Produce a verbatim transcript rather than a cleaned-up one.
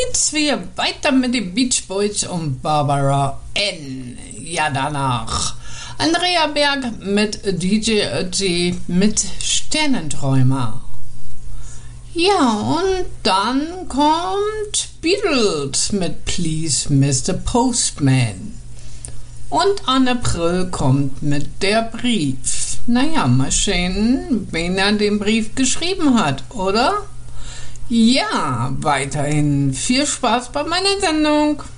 geht's wieder weiter mit den Beach Boys und Barbara Ann. Ja, danach Andrea Berg mit D J Ötzi mit Sternenträumer. Ja, und dann kommt Beatles mit Please Mister Postman. Und an April kommt mit der Brief. Naja, mal sehen, wen er den Brief geschrieben hat, oder? Ja, weiterhin viel Spaß bei meiner Sendung.